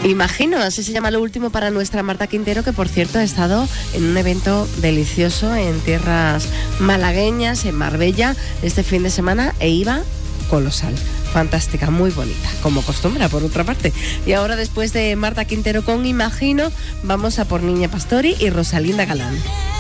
Imagino, así se llama lo último para nuestra Marta Quintero, que por cierto ha estado en un evento delicioso en tierras malagueñas, en Marbella, este fin de semana, e iba colosal, fantástica, muy bonita, como acostumbra por otra parte. Y ahora, después de Marta Quintero con Imagino, vamos a por Niña Pastori y Rosalinda Galán.